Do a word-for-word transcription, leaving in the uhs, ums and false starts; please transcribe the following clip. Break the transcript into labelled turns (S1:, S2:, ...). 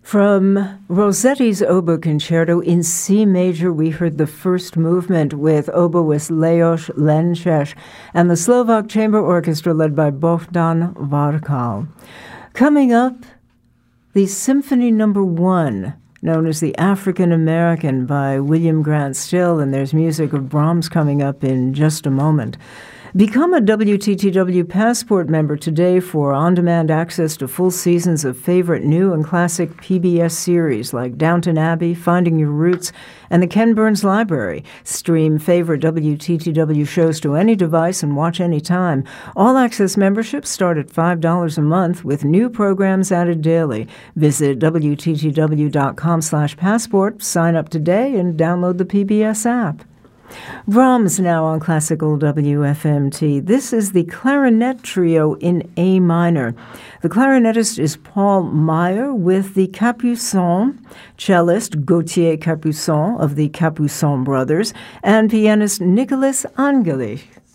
S1: From Rossetti's Oboe Concerto in C major, we heard the first movement with oboist Leos Lenčeš and the Slovak Chamber Orchestra led by Bohdan Varkal. Coming up, the Symphony Number One, known as the African American by William Grant Still, and there's music of Brahms coming up in just a moment. Become a W T T W Passport member today for on-demand access to full seasons of favorite new and classic P B S series like Downton Abbey, Finding Your Roots, and the Ken Burns Library. Stream favorite W T T W shows to any device and watch anytime. All-access memberships start at five dollars a month with new programs added daily. Visit W T T W dot com slash passport, sign up today, and download the P B S app. Brahms now on Classical W F M T. This is the clarinet trio in A minor. The clarinetist is Paul Meyer with the Capuçon, cellist Gauthier Capuçon of the Capuçon Brothers, and pianist Nicolas Angeli.